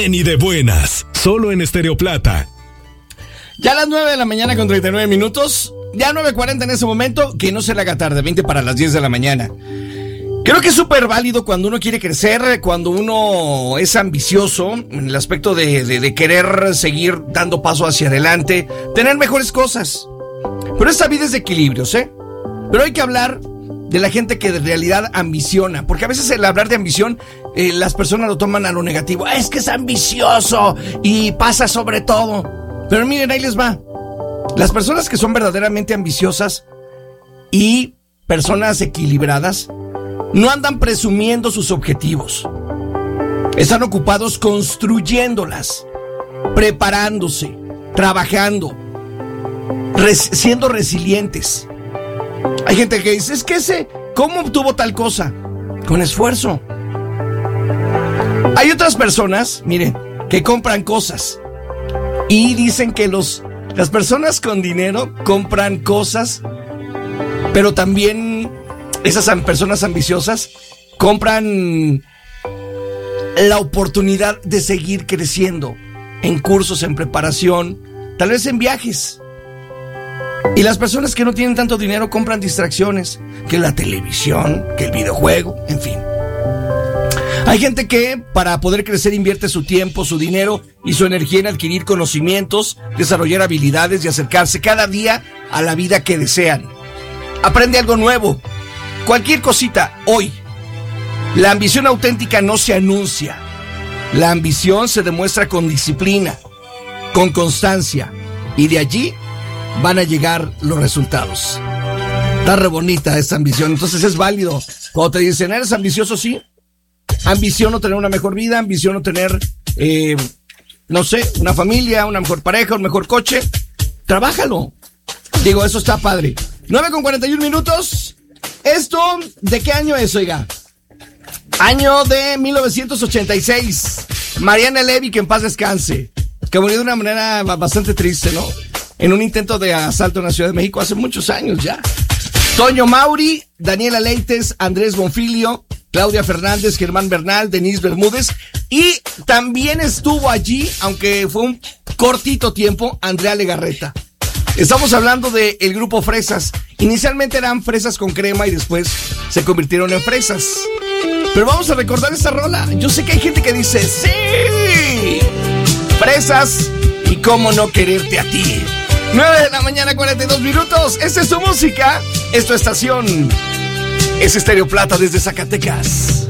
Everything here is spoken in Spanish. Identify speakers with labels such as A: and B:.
A: bien y de buenas, solo en Estéreo Plata.
B: Ya a las 9 de la mañana con 39 minutos, ya 9:40 en ese momento, que no se le haga tarde, 20 para las 10 de la mañana. Creo que es súper válido cuando uno quiere crecer, cuando uno es ambicioso, en el aspecto de querer seguir dando paso hacia adelante, tener mejores cosas. Pero esta vida es de equilibrios, ¿eh? Pero hay que hablar de la gente que de realidad ambiciona, porque a veces el hablar de ambición, las personas lo toman a lo negativo. Es que es ambicioso y pasa sobre todo. Pero miren, ahí les va. Las personas que son verdaderamente ambiciosas y personas equilibradas no andan presumiendo sus objetivos. Están ocupados construyéndolas, preparándose, trabajando, siendo resilientes. Hay gente que dice, es que ¿cómo obtuvo tal cosa? Con esfuerzo. Hay otras personas, miren, que compran cosas y dicen que las personas con dinero compran cosas, pero también esas personas ambiciosas compran la oportunidad de seguir creciendo en cursos, en preparación, tal vez en viajes. Y las personas que no tienen tanto dinero compran distracciones, que la televisión, que el videojuego, en fin. Hay gente que para poder crecer invierte su tiempo, su dinero y su energía en adquirir conocimientos, desarrollar habilidades y acercarse cada día a la vida que desean. Aprende algo nuevo, cualquier cosita, hoy. La ambición auténtica no se anuncia. La ambición se demuestra con disciplina, con constancia, y de allí van a llegar los resultados. Está re bonita esta ambición, entonces es válido. Cuando te dicen, ¿eres ambicioso? Sí. Ambiciono tener una mejor vida, ambiciono tener, no sé, una familia, una mejor pareja, un mejor coche. Trabájalo. Digo, eso está padre. 9:41 minutos. ¿Esto de qué año es, oiga? Año de 1986. Mariana Levy, que en paz descanse. Que murió de una manera bastante triste, ¿no? En un intento de asalto en la Ciudad de México hace muchos años ya. Toño Mauri, Daniela Leites, Andrés Bonfilio, Claudia Fernández, Germán Bernal, Denise Bermúdez, y también estuvo allí, aunque fue un cortito tiempo, Andrea Legarreta. Estamos hablando del grupo Fresas. Inicialmente eran fresas con crema y después se convirtieron en fresas. Pero vamos a recordar esta rola. Yo sé que hay gente que dice, ¡sí! Fresas y cómo no quererte a ti. 9 de la mañana, 42 minutos. Esta es tu música, es tu estación. Es Estéreo Plata desde Zacatecas.